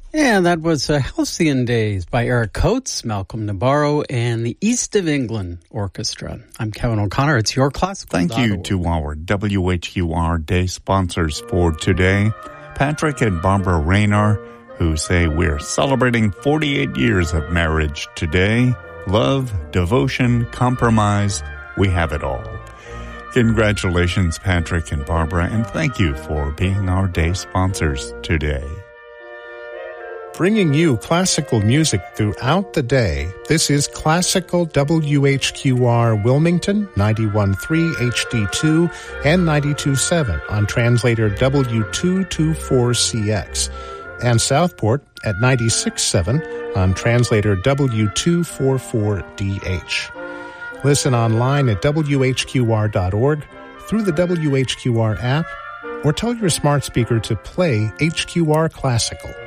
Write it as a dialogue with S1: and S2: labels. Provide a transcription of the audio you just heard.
S1: And that was Halcyon Days by Eric Coates, Malcolm Nabarro, and the East of England Orchestra. I'm Kevin O'Connor. It's your classical.
S2: Thank you to our WHQR Day sponsors for today, Patrick and Barbara Rayner, who say we're celebrating 48 years of marriage today. Love, devotion, compromise, we have it all. Congratulations, Patrick and Barbara, and thank you for being our day sponsors today.
S3: Bringing you classical music throughout the day, this is Classical WHQR Wilmington, 91.3 HD2 and 92.7 on translator W224CX, and Southport at 96.7 on translator W244DH. Listen online at WHQR.org, through the WHQR app, or tell your smart speaker to play HQR Classical.